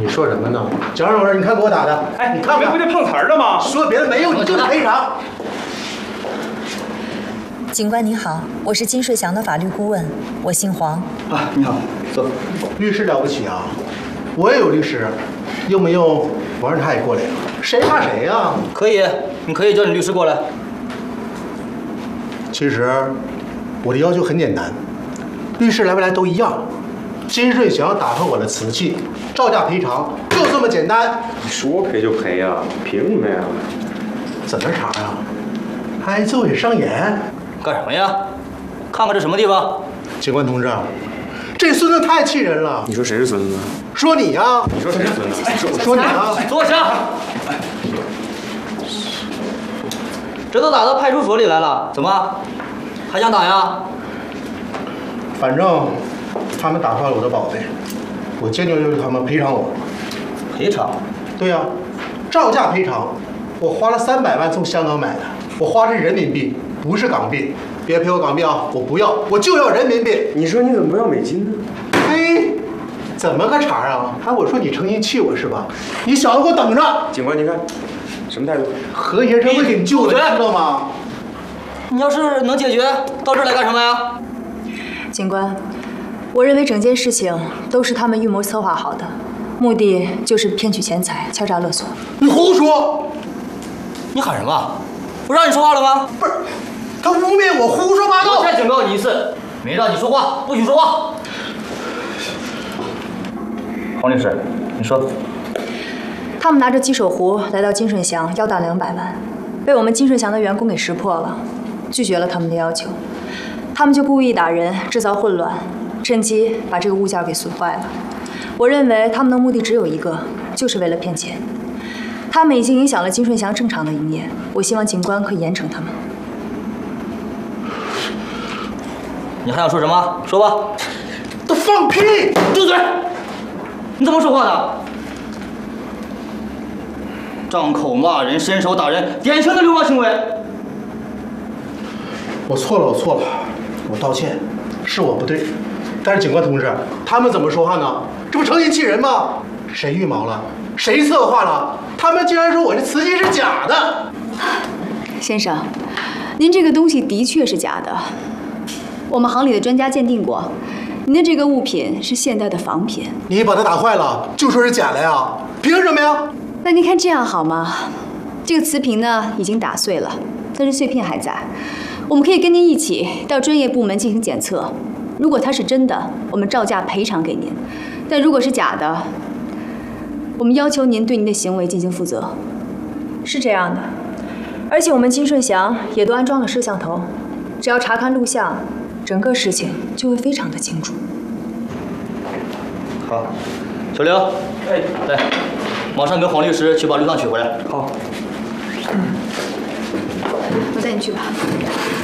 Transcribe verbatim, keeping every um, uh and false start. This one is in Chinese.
你说什么呢？蒋老师，你看给我打的，哎，你看看， 不就碰瓷儿的吗？ 说别的没有，你就是赔偿。 警官你好，我是金顺祥的法律顾问，我姓黄。 啊，你好，坐。 律师了不起啊，我也有律师，用不用我让他也过来？谁怕谁呀？ 可以，你可以叫你律师过来。 其实我的要求很简单，律师来不来都一样。金顺祥打破我的瓷器，照价赔偿，就这么简单。 你说赔就赔呀，凭什么呀？ 怎么茬啊？还奏也上演？ 干什么呀？看看这什么地方？ 警官同志，这孙子太气人了。 你说谁是孙子？ 说你呀。 你说谁是孙子？ 哎，我说你啊。 坐下。这都打到派出所里来了，怎么还想打呀？ 反正他们打坏了我的宝贝，我坚决要求他们赔偿我。 赔偿？ 对呀、啊，照价赔偿。我花了三百万从香港买的，我花的是人民币，不是港币。别赔我港币啊！我不要，我就要人民币。 你说你怎么不要美金呢？ 嘿，怎么个茬啊？还我说你诚心气我是吧？你小子给我等着！ 警官，你看什么态度？ 何先生会给你救的，你知道吗？ 你要是能解决，到这儿来干什么呀？ 警官，我认为整件事情都是他们预谋策划好的，目的就是骗取钱财、敲诈勒索。 你胡说！ 你喊什么？不让你说话了吗？ 不是，他污蔑我胡说八道。 我再警告你一次，没让你说话，不许说话。黄律师，你说。 他们拿着鸡首壶来到金顺祥，要档两百万，被我们金顺祥的员工给识破了，拒绝了他们的要求。他们就故意打人，制造混乱，趁机把这个物件给损坏了。我认为他们的目的只有一个，就是为了骗钱。他们已经影响了金顺祥正常的营业，我希望警官可以严惩他们。 你还想说什么？说吧。 都放屁！ 住嘴！你怎么说话的？张口骂人，伸手打人，典型的流氓行为。 我错了，我错了，我道歉，是我不对。但是警官同志，他们怎么说话呢？这不诚心气人吗？谁预谋了？谁策划了？他们竟然说我这瓷器是假的！ 先生，您这个东西的确是假的，我们行里的专家鉴定过，您的这个物品是现代的仿品。 你把它打坏了，就说是假的呀？凭什么呀？ 那您看这样好吗？这个瓷瓶呢已经打碎了，但是碎片还在。我们可以跟您一起到专业部门进行检测，如果它是真的，我们照价赔偿给您；但如果是假的，我们要求您对您的行为进行负责。 是这样的，而且我们金顺祥也都安装了摄像头，只要查看录像，整个事情就会非常的清楚。 好，小刘，哎，来，马上跟黄律师去把录像取回来。 好。 我带你去吧。